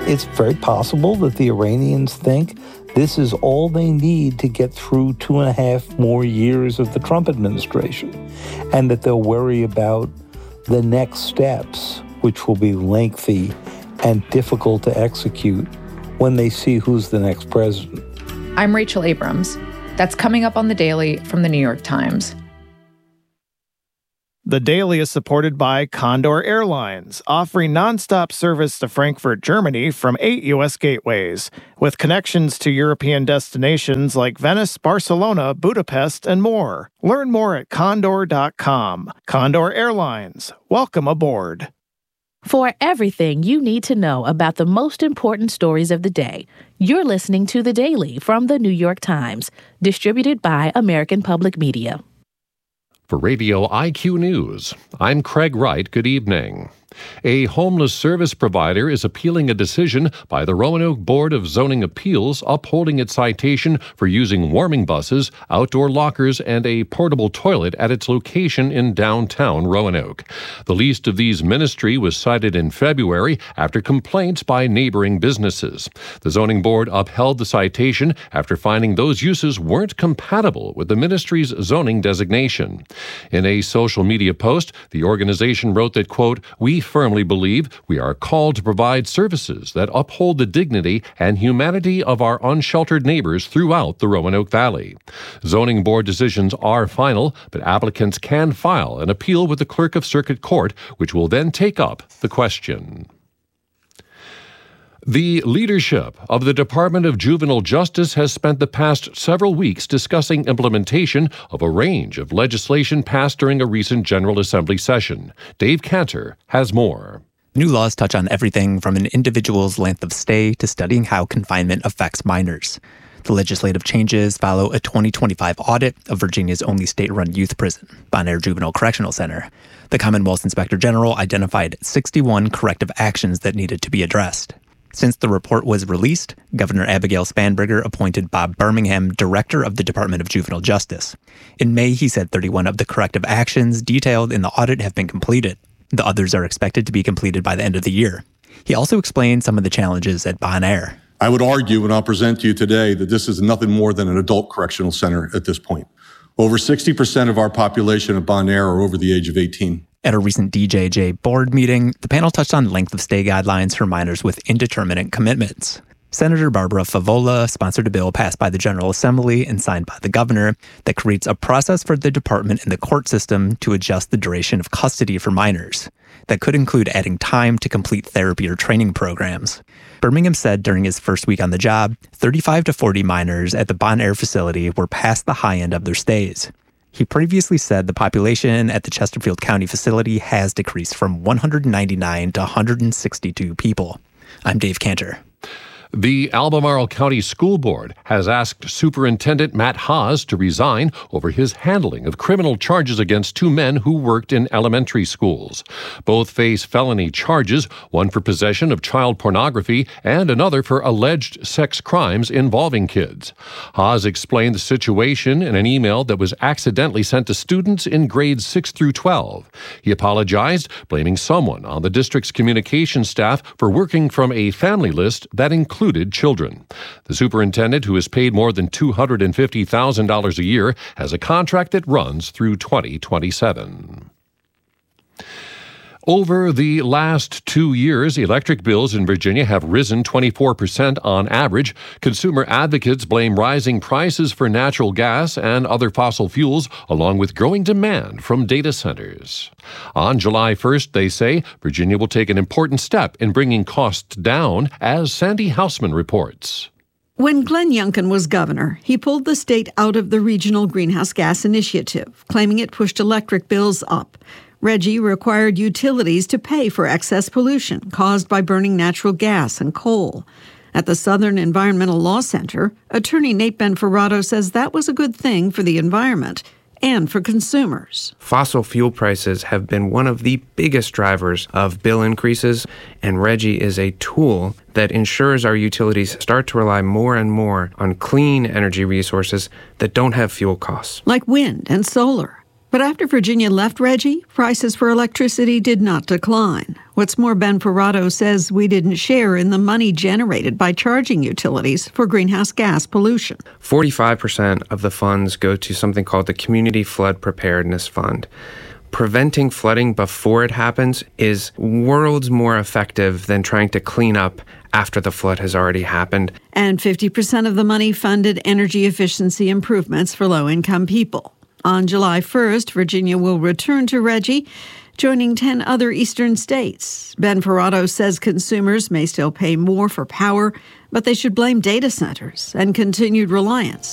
It's very possible that the Iranians think this is all they need to get through 2.5 more years of the Trump administration, and that they'll worry about the next steps, which will be lengthy and difficult to execute when they see who's the next president. I'm Rachel Abrams. That's coming up on The Daily from The New York Times. The Daily is supported by Condor Airlines, offering nonstop service to Frankfurt, Germany from 8 U.S. gateways, with connections to European destinations like Venice, Barcelona, Budapest, and more. Learn more at condor.com. Condor Airlines. Welcome aboard. For everything you need to know about the most important stories of the day, you're listening to The Daily from The New York Times, distributed by American Public Media. For Radio IQ News, I'm Craig Wright. Good evening. A homeless service provider is appealing a decision by the Roanoke Board of Zoning Appeals upholding its citation for using warming buses, outdoor lockers, and a portable toilet at its location in downtown Roanoke. The least of these ministry was cited in February after complaints by neighboring businesses. The zoning board upheld the citation after finding those uses weren't compatible with the ministry's zoning designation. In a social media post, the organization wrote that, quote, "We firmly believe we are called to provide services that uphold the dignity and humanity of our unsheltered neighbors throughout the Roanoke Valley. Zoning board decisions are final, but applicants can file an appeal with the Clerk of Circuit Court, which will then take up the question." The leadership of the Department of Juvenile Justice has spent the past several weeks discussing implementation of a range of legislation passed during a recent General Assembly session. Dave Cantor has more. New laws touch on everything from an individual's length of stay to studying how confinement affects minors. The legislative changes follow a 2025 audit of Virginia's only state-run youth prison, Bonaire Juvenile Correctional Center. The Commonwealth's Inspector General identified 61 corrective actions that needed to be addressed. Since the report was released, Governor Abigail Spanberger appointed Bob Birmingham director of the Department of Juvenile Justice. In May, he said 31 of the corrective actions detailed in the audit have been completed. The others are expected to be completed by the end of the year. He also explained some of the challenges at Bonaire. I would argue, and I'll present to you today, that this is nothing more than an adult correctional center at this point. Over 60% of our population at Bonaire are over the age of 18. At a recent DJJ board meeting, the panel touched on length of stay guidelines for minors with indeterminate commitments. Senator Barbara Favola sponsored a bill passed by the General Assembly and signed by the governor that creates a process for the department and the court system to adjust the duration of custody for minors. That could include adding time to complete therapy or training programs. Birmingham said during his first week on the job, 35 to 40 minors at the Bonaire facility were past the high end of their stays. He previously said the population at the Chesterfield County facility has decreased from 199 to 162 people. I'm Dave Cantor. The Albemarle County School Board has asked Superintendent Matt Haas to resign over his handling of criminal charges against two men who worked in elementary schools. Both face felony charges, one for possession of child pornography and another for alleged sex crimes involving kids. Haas explained the situation in an email that was accidentally sent to students in grades 6 through 12. He apologized, blaming someone on the district's communications staff for working from a family list that included children. The superintendent, who is paid more than $250,000 a year, has a contract that runs through 2027. Over the last 2 years, electric bills in Virginia have risen 24% on average. Consumer advocates blame rising prices for natural gas and other fossil fuels, along with growing demand from data centers. On July 1st, they say, Virginia will take an important step in bringing costs down, as Sandy Hausman reports. When Glenn Youngkin was governor, he pulled the state out of the Regional Greenhouse Gas Initiative, claiming it pushed electric bills up. Reggie required utilities to pay for excess pollution caused by burning natural gas and coal. At the Southern Environmental Law Center, attorney Nate Benferrato says that was a good thing for the environment and for consumers. Fossil fuel prices have been one of the biggest drivers of bill increases, and Reggie is a tool that ensures our utilities start to rely more and more on clean energy resources that don't have fuel costs. Like wind and solar. But after Virginia left Reggie, prices for electricity did not decline. What's more, Ben Ferrato says we didn't share in the money generated by charging utilities for greenhouse gas pollution. 45% of the funds go to something called the Community Flood Preparedness Fund. Preventing flooding before it happens is worlds more effective than trying to clean up after the flood has already happened. And 50% of the money funded energy efficiency improvements for low-income people. On July 1st, Virginia will return to Reggie, joining 10 other eastern states. Ben Ferrato says consumers may still pay more for power, but they should blame data centers and continued reliance